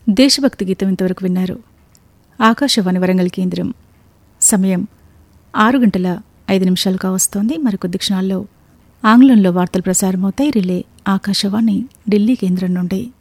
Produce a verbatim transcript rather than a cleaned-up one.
దేశభక్తి గీతం ఇంతవరకు విన్నారు. ఆకాశవాణి వరంగల్ కేంద్రం. సమయం ఆరు గంటల ఐదు నిమిషాలు కావస్తోంది. మరికొద్ది క్షణాల్లో ఆంగ్లంలో వార్తలు ప్రసారమవుతాయి. రిలే ఆకాశవాణి ఢిల్లీ కేంద్రం నుండి.